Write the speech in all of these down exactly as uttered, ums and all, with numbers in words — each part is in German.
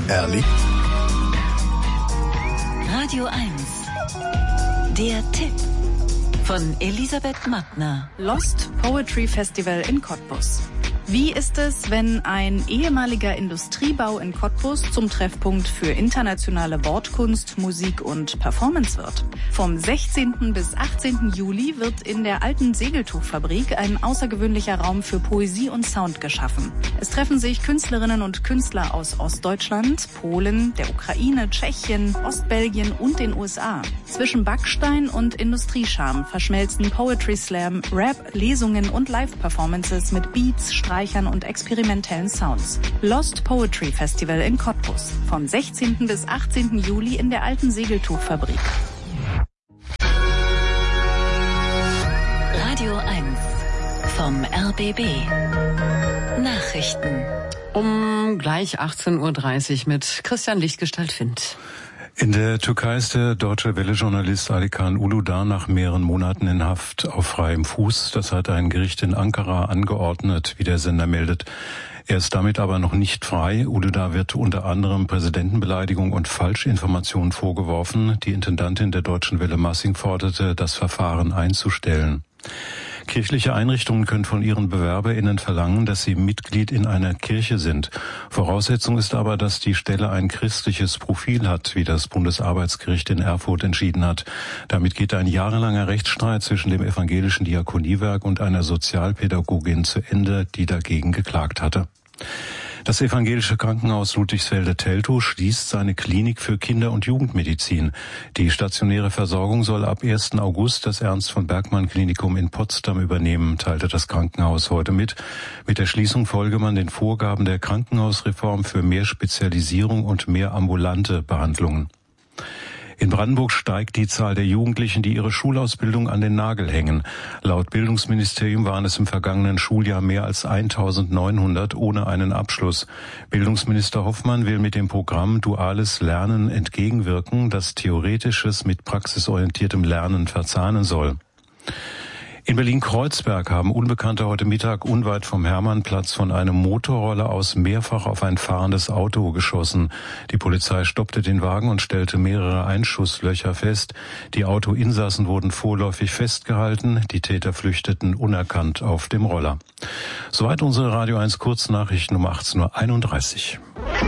Ehrlich? Radio eins. Der Tipp von Elisabeth Mattner. Lost Poetry Festival in Cottbus. Wie ist es, wenn ein ehemaliger Industriebau in Cottbus zum Treffpunkt für internationale Wortkunst, Musik und Performance wird? Vom sechzehnten bis achtzehnten Juli wird in der alten Segeltuchfabrik ein außergewöhnlicher Raum für Poesie und Sound geschaffen. Es treffen sich Künstlerinnen und Künstler aus Ostdeutschland, Polen, der Ukraine, Tschechien, Ostbelgien und den U S A. Zwischen Backstein und Industriescharm verschmelzen Poetry Slam, Rap, Lesungen und Live-Performances mit Beats, Streichern und experimentellen Sounds. Lost Poetry Festival in Cottbus. Vom sechzehnten bis achtzehnten Juli in der alten Segeltuchfabrik. Radio eins vom R B B. Nachrichten. Um gleich achtzehn Uhr dreißig mit Christian Lichtgestalt-Findt. In der Türkei ist der deutsche Welle-Journalist Alikan Uludağ nach mehreren Monaten in Haft auf freiem Fuß. Das hat ein Gericht in Ankara angeordnet, wie der Sender meldet. Er ist damit aber noch nicht frei. Uludağ wird unter anderem Präsidentenbeleidigung und Falschinformation vorgeworfen. Die Intendantin der deutschen Welle Massing forderte, das Verfahren einzustellen. Kirchliche Einrichtungen können von ihren BewerberInnen verlangen, dass sie Mitglied in einer Kirche sind. Voraussetzung ist aber, dass die Stelle ein christliches Profil hat, wie das Bundesarbeitsgericht in Erfurt entschieden hat. Damit geht ein jahrelanger Rechtsstreit zwischen dem evangelischen Diakoniewerk und einer Sozialpädagogin zu Ende, die dagegen geklagt hatte. Das evangelische Krankenhaus Ludwigsfelde-Teltow schließt seine Klinik für Kinder- und Jugendmedizin. Die stationäre Versorgung soll ab ersten August das Ernst-von-Bergmann-Klinikum in Potsdam übernehmen, teilte das Krankenhaus heute mit. Mit der Schließung folge man den Vorgaben der Krankenhausreform für mehr Spezialisierung und mehr ambulante Behandlungen. In Brandenburg steigt die Zahl der Jugendlichen, die ihre Schulausbildung an den Nagel hängen. Laut Bildungsministerium waren es im vergangenen Schuljahr mehr als eintausendneunhundert ohne einen Abschluss. Bildungsminister Hoffmann will mit dem Programm Duales Lernen entgegenwirken, das Theoretisches mit praxisorientiertem Lernen verzahnen soll. In Berlin-Kreuzberg haben Unbekannte heute Mittag unweit vom Hermannplatz von einem Motorroller aus mehrfach auf ein fahrendes Auto geschossen. Die Polizei stoppte den Wagen und stellte mehrere Einschusslöcher fest. Die Autoinsassen wurden vorläufig festgehalten. Die Täter flüchteten unerkannt auf dem Roller. Soweit unsere Radio eins Kurznachrichten um achtzehn Uhr einunddreißig.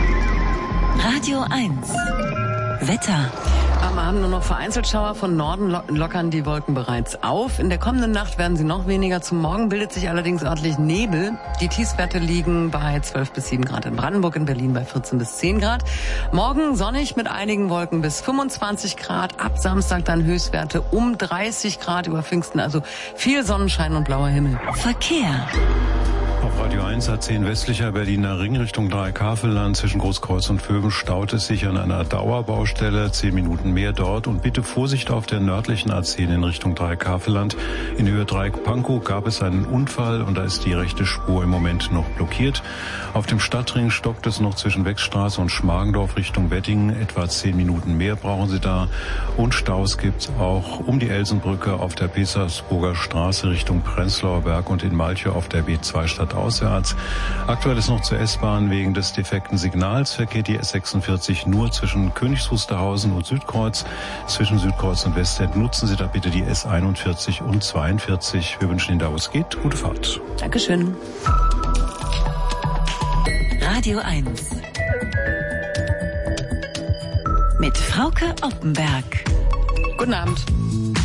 Radio eins. Wetter. Am Abend nur noch vereinzelt Schauer, von Norden lockern die Wolken bereits auf. In der kommenden Nacht werden sie noch weniger. Zum Morgen bildet sich allerdings örtlich Nebel. Die Tiefstwerte liegen bei zwölf bis sieben Grad in Brandenburg, in Berlin bei vierzehn bis zehn Grad. Morgen sonnig mit einigen Wolken bis fünfundzwanzig Grad. Ab Samstag dann Höchstwerte um dreißig Grad über Pfingsten. Also viel Sonnenschein und blauer Himmel. Verkehr. Auf Radio eins A zehn westlicher Berliner Ring Richtung Dreieckhavelland zwischen Großkreuz und Vöwen staut es sich an einer Dauerbaustelle. Zehn Minuten mehr dort. Und bitte Vorsicht auf der nördlichen A zehn in Richtung Dreieckhavelland. In Höhe Dreieck-Pankow gab es einen Unfall und da ist die rechte Spur im Moment noch blockiert. Auf dem Stadtring stockt es noch zwischen Wechstraße und Schmargendorf Richtung Weddingen. Etwa zehn Minuten mehr brauchen Sie da. Und Staus gibt's auch um die Elsenbrücke auf der Petersburger Straße Richtung Prenzlauer Berg und in Malchow auf der B zwei Stadt auswärts. Aktuell ist noch zur S-Bahn wegen des defekten Signals verkehrt die S sechsundvierzig nur zwischen Königs Wusterhausen und Südkreuz. Zwischen Südkreuz und Westend nutzen Sie da bitte die S einundvierzig und zweiundvierzig. Wir wünschen Ihnen, da wo es geht, gute Fahrt. Dankeschön. Radio eins. Mit Frauke Oppenberg. Guten Abend.